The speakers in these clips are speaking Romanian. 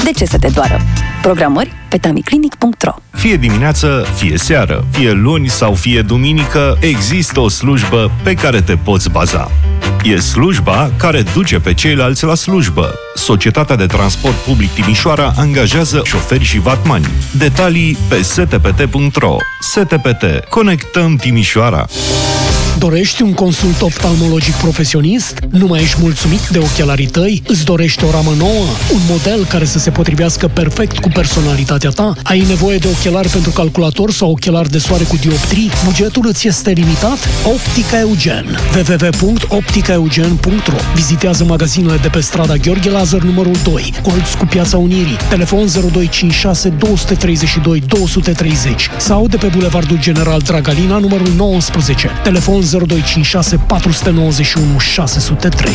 De ce să te doară? Programări pe tamiclinic.ro. Fie dimineață, fie seară, fie luni sau fie duminică, există o slujbă pe care te poți baza. E slujba care duce pe ceilalți la slujbă. Societatea de Transport Public Timișoara angajează șoferi și vatmani. Detalii pe stpt.ro. STPT. Conectăm Timișoara. Dorești un consult oftalmologic profesionist? Nu mai ești mulțumit de ochelarii tăi? Îți dorești o ramă nouă? Un model care să se potrivească perfect cu personalitatea ta? Ai nevoie de ochelari pentru calculator sau ochelari de soare cu dioptrii? Bugetul îți este limitat? Optica Eugen. www.opticaeugen.ro. Vizitează magazinele de pe strada Gheorghe Lazar numărul 2, colț cu Piața Unirii, telefon 0256 232 230 sau de pe Bulevardul General Dragalina numărul 19, telefon 0256 491 603.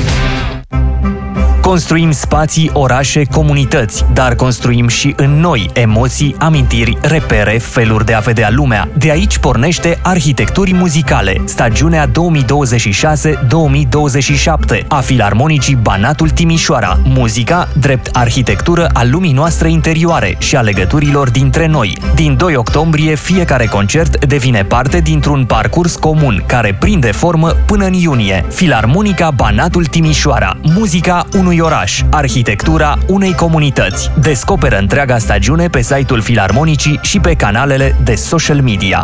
Construim spații, orașe, comunități, dar construim și în noi emoții, amintiri, repere, feluri de a vedea lumea. De aici pornește Arhitecturi Muzicale, stagiunea 2026-2027 a Filarmonicii Banatul Timișoara. Muzica drept arhitectură a lumii noastre interioare și a legăturilor dintre noi. Din 2 octombrie, fiecare concert devine parte dintr-un parcurs comun, care prinde formă până în iunie. Filarmonica Banatul Timișoara. Muzica unui oraș, arhitectura unei comunități. Descoperă întreaga stagiune pe site-ul Filarmonicii și pe canalele de social media.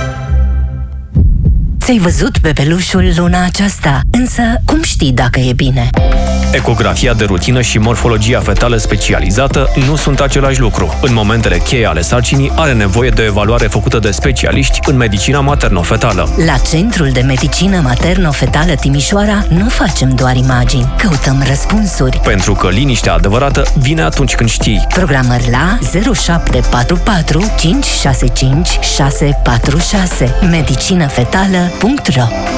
Ți-ai văzut bebelușul luna aceasta, însă cum știi dacă e bine? Ecografia de rutină și morfologia fetală specializată nu sunt același lucru. În momentele cheie ale sarcinii are nevoie de o evaluare făcută de specialiști în medicina materno-fetală. La Centrul de Medicină Materno-Fetală Timișoara nu facem doar imagini, căutăm răspunsuri. Pentru că liniștea adevărată vine atunci când știi. Programări la 0744 565 646 medicinăfetală.ro.